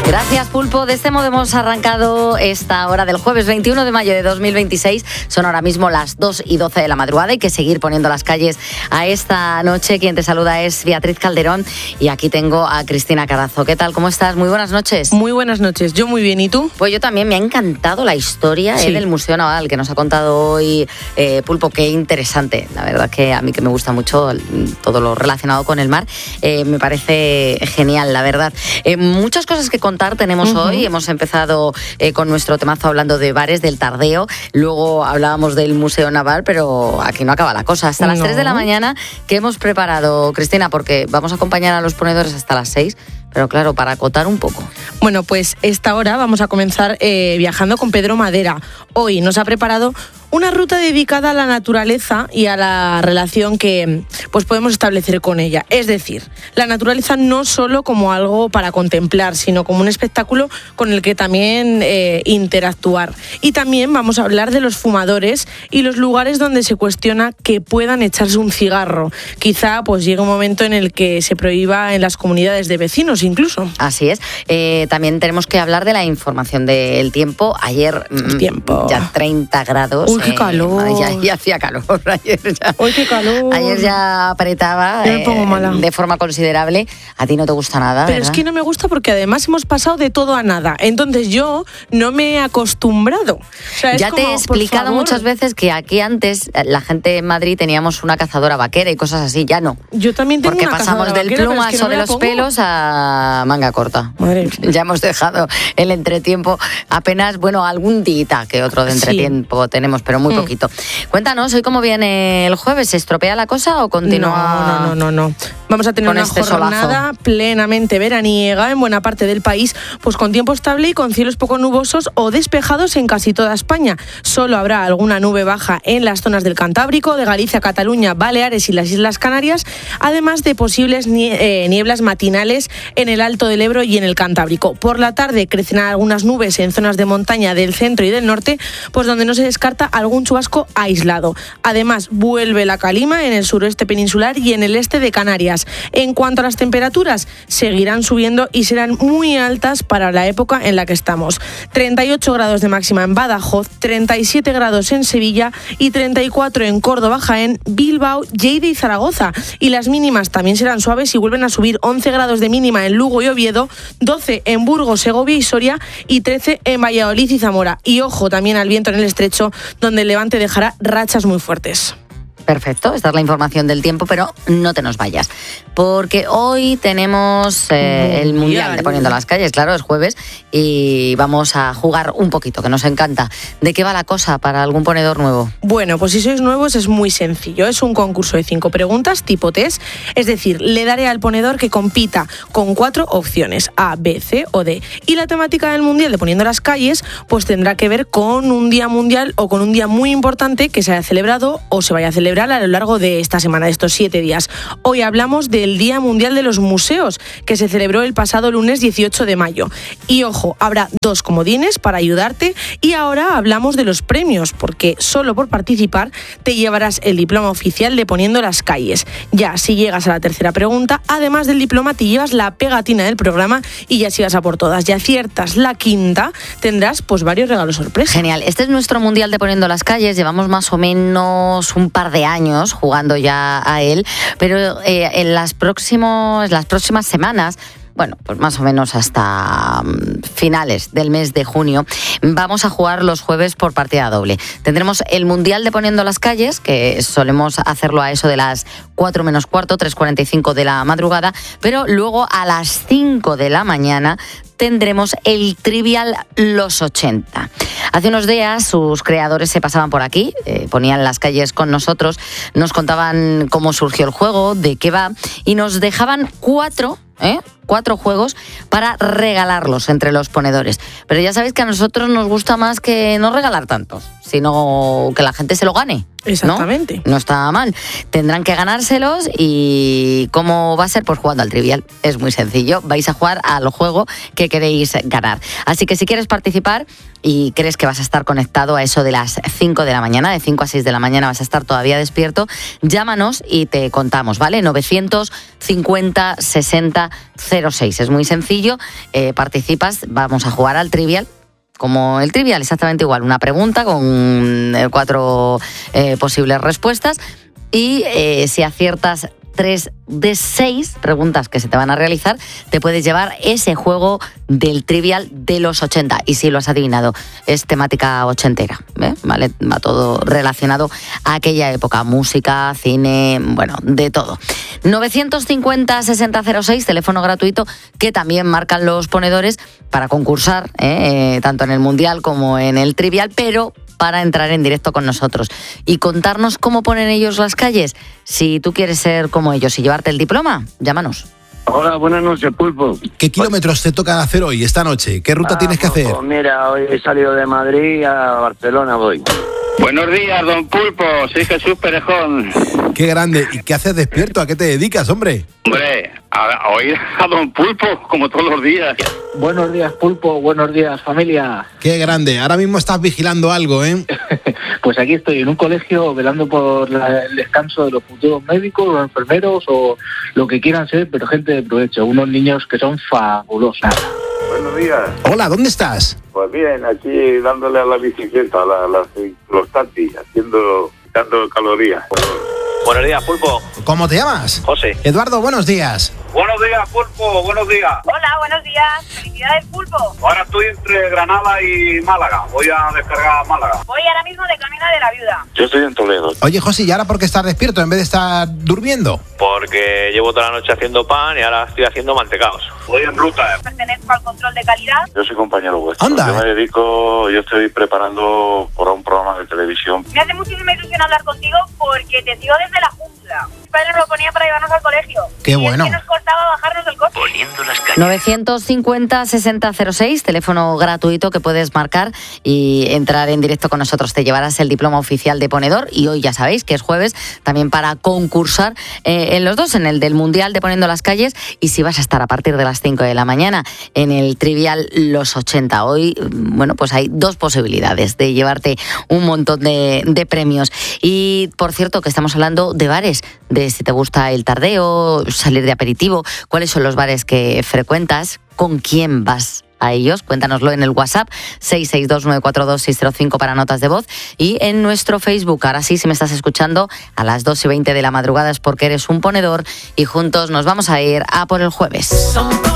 Gracias, Pulpo. De este modo hemos arrancado esta hora del jueves 21 de mayo de 2026. Son ahora mismo las 2:12 de la madrugada. Hay que seguir poniendo las calles a esta noche. Quien te saluda es Beatriz Calderón y aquí tengo a Cristina Carazo. ¿Qué tal? ¿Cómo estás? Muy buenas noches. Muy buenas noches. Yo muy bien. ¿Y tú? Pues yo también. Me ha encantado la historia del Museo Naval que nos ha contado hoy Pulpo. Qué interesante. La verdad que a mí que me gusta mucho todo lo relacionado con el mar. Me parece genial, la verdad. Muchas cosas que contar tenemos hoy. Hemos empezado con nuestro temazo hablando de bares, del tardeo. Luego hablábamos del Museo Naval, pero aquí no acaba la cosa. Hasta las 3 de la mañana, ¿qué hemos preparado, Cristina? Porque vamos a acompañar a los ponedores hasta las 6. Pero claro, para acotar un poco. Bueno, pues esta hora vamos a comenzar viajando con Pedro Madera. Hoy nos ha preparado una ruta dedicada a la naturaleza y a la relación que pues podemos establecer con ella. Es decir, la naturaleza no solo como algo para contemplar, sino como un espectáculo con el que también interactuar. Y también vamos a hablar de los fumadores y los lugares donde se cuestiona que puedan echarse un cigarro. Quizá pues llegue un momento en el que se prohíba en las comunidades de vecinos incluso. Así es. También tenemos que hablar de la información del tiempo. Ayer ya 30 grados. Uy, qué calor. Ya hacía calor. Uy, qué calor. Ayer ya apretaba me pongo mala. De forma considerable. A ti no te gusta nada, pero ¿verdad? Es que no me gusta porque además hemos pasado de todo a nada. Entonces yo no me he acostumbrado. O sea, ya te he explicado muchas veces que aquí antes la gente en Madrid teníamos una cazadora vaquera y cosas así. Ya no. Yo también tengo porque una pasamos cazadora del vaquera, plumazo no de los pelos a manga corta. Madre mía. Ya hemos dejado el entretiempo. Apenas, algún día que otro de entretiempo tenemos, pero muy poquito. Cuéntanos, ¿hoy cómo viene el jueves? ¿Se estropea la cosa o continúa? No. Vamos a tener una jornada plenamente veraniega en buena parte del país, pues con tiempo estable y con cielos poco nubosos o despejados en casi toda España. Solo habrá alguna nube baja en las zonas del Cantábrico, de Galicia, Cataluña, Baleares y las Islas Canarias, además de posibles nieblas matinales en el Alto del Ebro y en el Cantábrico. Por la tarde crecerán algunas nubes en zonas de montaña del centro y del norte, pues donde no se descarta algún chubasco aislado. Además, vuelve la calima en el suroeste peninsular y en el este de Canarias. En cuanto a las temperaturas, seguirán subiendo y serán muy altas para la época en la que estamos. 38 grados de máxima en Badajoz, 37 grados en Sevilla y 34 en Córdoba, Jaén, Bilbao, Lleida y Zaragoza. Y las mínimas también serán suaves y vuelven a subir. 11 grados de mínima en Lugo y Oviedo, 12 en Burgos, Segovia y Soria y 13 en Valladolid y Zamora. Y ojo también al viento en el estrecho, donde el levante dejará rachas muy fuertes. Perfecto, esta es la información del tiempo, pero no te nos vayas, porque hoy tenemos el Mundial de Poniendo las Calles, claro, es jueves, y vamos a jugar un poquito, que nos encanta. ¿De qué va la cosa para algún ponedor nuevo? Bueno, pues si sois nuevos es muy sencillo, es un concurso de 5 preguntas tipo test, es decir, le daré al ponedor que compita con 4 opciones, A, B, C o D. Y la temática del Mundial de Poniendo las Calles, pues tendrá que ver con un día mundial o con un día muy importante que se haya celebrado o se vaya a celebrar a lo largo de esta semana, de estos 7 días. Hoy hablamos del Día Mundial de los Museos, que se celebró el pasado lunes 18 de mayo. Y ojo, habrá 2 comodines para ayudarte y ahora hablamos de los premios, porque solo por participar te llevarás el diploma oficial de Poniendo las Calles. Ya, si llegas a la tercera pregunta, además del diploma te llevas la pegatina del programa y ya si vas a por todas. Ya aciertas la quinta, tendrás pues varios regalos sorpresa. Genial, este es nuestro Mundial de Poniendo las Calles, llevamos más o menos un par de años jugando ya a él, pero en las próximas semanas, pues más o menos hasta finales del mes de junio, vamos a jugar los jueves por partida doble. Tendremos el Mundial de Poniendo las Calles, que solemos hacerlo a eso de las 4 menos cuarto, 3:45 de la madrugada, pero luego a las 5 de la mañana tendremos el Trivial Los 80. Hace unos días sus creadores se pasaban por aquí, ponían las calles con nosotros, nos contaban cómo surgió el juego, de qué va, y nos dejaban 4 juegos para regalarlos entre los ponedores. Pero ya sabéis que a nosotros nos gusta más que no regalar tantos, sino que la gente se lo gane. Exactamente. No está mal. Tendrán que ganárselos y ¿cómo va a ser? Pues jugando al Trivial. Es muy sencillo. Vais a jugar al juego que queréis ganar. Así que si quieres participar y crees que vas a estar conectado a eso de las 5 de la mañana, de 5 a 6 de la mañana vas a estar todavía despierto, llámanos y te contamos, ¿vale? 950 60 06. Es muy sencillo. Participas, vamos a jugar al Trivial. Como el Trivial, exactamente igual. Una pregunta con 4 posibles respuestas y si aciertas 3 de 6 preguntas que se te van a realizar, te puedes llevar ese juego del Trivial de los 80. Y si lo has adivinado, es temática ochentera, ¿vale? Va todo relacionado a aquella época. Música, cine, bueno, de todo. 950 60 06, teléfono gratuito que también marcan los ponedores para concursar, tanto en el Mundial como en el Trivial, pero para entrar en directo con nosotros y contarnos cómo ponen ellos las calles. Si tú quieres ser como ellos y llevarte el diploma, llámanos. Hola, buenas noches, Pulpo. ¿Qué kilómetros te tocan hacer hoy, esta noche? ¿Qué ruta tienes que hacer? Pues mira, hoy he salido de Madrid a Barcelona voy. Buenos días, don Pulpo. Soy Jesús Perejón. Qué grande. ¿Y qué haces despierto? ¿A qué te dedicas, hombre? Hombre, a oír a don Pulpo, como todos los días. Buenos días, Pulpo. Buenos días, familia. Qué grande. Ahora mismo estás vigilando algo, ¿eh? Pues aquí estoy, en un colegio, velando por el descanso de los futuros médicos, los enfermeros o lo que quieran ser, pero gente de provecho. Unos niños que son fabulosos. Buenos días. Hola, ¿dónde estás? Pues bien, aquí dándole a la bicicleta, los tatis, quitando calorías. Buenos días, Pulpo. ¿Cómo te llamas? José. Eduardo, buenos días. Buenos días, Pulpo. Buenos días. Hola, buenos días. Felicidades, Pulpo. Ahora estoy entre Granada y Málaga. Voy a descargar Málaga. Voy ahora mismo de camino de la Viuda. Yo estoy en Toledo. Oye, José, ¿y ahora por qué estás despierto en vez de estar durmiendo? Porque llevo toda la noche haciendo pan y ahora estoy haciendo mantecaos. Voy en ruta. Pertenezco al control de calidad. Yo soy compañero vuestro. Anda. Yo estoy preparando por un programa de televisión. Me hace muchísima ilusión hablar contigo porque te sigo desde la jungla. Mi padre nos lo ponía para llevarnos al colegio. Qué y bueno. es que nos costaba bajarnos del coche. 950 60 06, teléfono gratuito que puedes marcar y entrar en directo con nosotros. Te llevarás el diploma oficial de ponedor y hoy ya sabéis que es jueves también para concursar en los dos, en el del Mundial de Poniendo las Calles y si vas a estar a partir de las 5 de la mañana en el Trivial los 80. Hoy, bueno, pues hay 2 posibilidades de llevarte un montón de premios. Y por cierto que estamos hablando de bares, de si te gusta el tardeo, salir de aperitivo, cuáles son los bares que frecuentas, con quién vas a ellos. Cuéntanoslo en el WhatsApp 662-942-605 para notas de voz y en nuestro Facebook. Ahora sí, si me estás escuchando a las 2:20 de la madrugada es porque eres un ponedor y juntos nos vamos a ir a por el jueves.